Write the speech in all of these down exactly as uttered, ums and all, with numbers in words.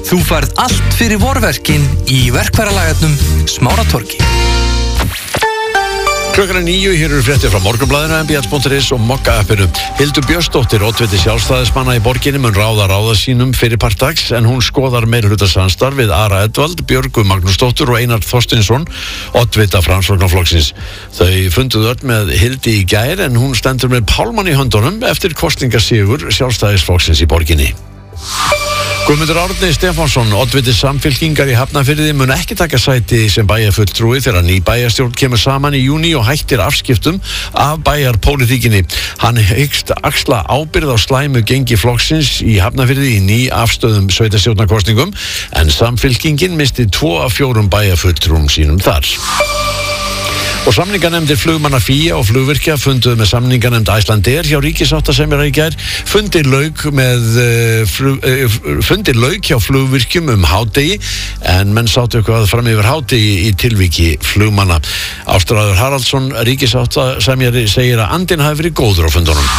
Þú færð allt fyrir vorverkin í verkfæralagarnum Smáratorgi. Klukkan er níu, hér eru fréttir frá Morgunblaðinu, M B L punktur is og Mokka-appinu. Hildur Björnsdóttir, oddviti sjálfstæðismanna í borginni, mun ráða ráða sínum fyrir partags, en hún skoðar meirihluta samstarf við Ara Edvald, Björgu Magnúsdóttur og Einar Þorsteinsson, oddvita Framsóknarflokksins. Þau funduðu öll með Hildi í gær, en hún stendur með pálmann í höndunum eftir kosningasigur sjálfstæðisflokksins í borginni. Guðmundur Árni Stefánsson, oddviti Samfylkingar í Hafnarfirði, mun ekki taka sæti sem bæjarfulltrúi þegar ný bæjarstjórn kemur saman í júní og hættir afskiptum af bæjarpólitíkinni. Hann hyggst axla ábyrgð á slæmu gengi flokksins í Hafnarfirði í ný afstöðum sveitarstjórnarkosningum, en Samfylkingin misti tvo af fjórum bæjarfulltrúum sínum þar. Og samninganefndir flugmanna Fía og flugvirkja funduðu með samninganefnd Icelandair hjá ríkissáttasemjara í gær. Fundir lauk með uh, flug, uh, fundir lauk hjá flugvirkjum um hádegi, en menn sátu eitthvað fram yfir hádegi í tilviki flugmanna. Ástráður Haraldsson, ríkissáttasemjari, segir að andinn hafi verið góður á fundunum.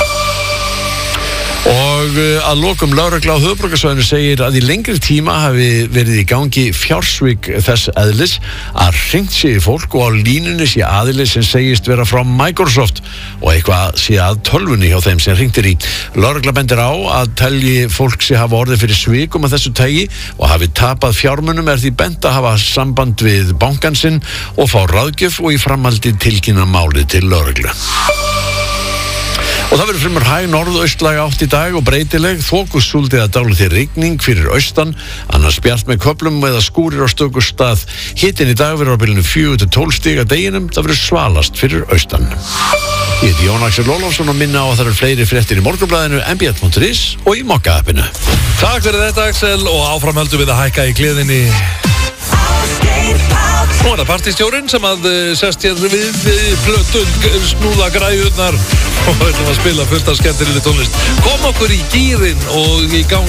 Og að lokum lögregla á höfuðborgarsvæðinu segir að í lengri tíma hafi verið í gangi fjársvik þess eðlis að hringt sé í fólk og á línunni sé aðili sem segist vera frá Microsoft og eitthvað sé að tölvunni hjá þeim sem hringtir í. Lögregla bendir á að telji fólk sé hafa orðið fyrir svikum að þessu tagi og hafi tapað fjármunum, er því bent að hafa samband við bankann sinn og fá ráðgjöf og í framhaldi tilkynna málið til lögreglu. Og það verður fremur hæg norðaustlæg átt í dag og breytileg, þokusúldið að dálítið rigning fyrir austan, annars bjart með köflum eða skúrir á stöku stað. Hitinn í dag verður á bilinu fjögur til tólf stig að deginum, það verður svalast fyrir austan. Ég heiti Jón Axel Ólafsson og minna á að það eru fleiri fréttir í Morgunblaðinu, M B L punktur is og í Mokka-appinu. Takk fyrir þetta, Axel, og áfram höldum við að hækka í gleðinni. Nú er það partistjórinn sem að uh, sest hér við, við plötun snúða græjurnar og við ætlum að spila fullt af skemmtilegri tónlist. Kom okkur í gírinn og í gang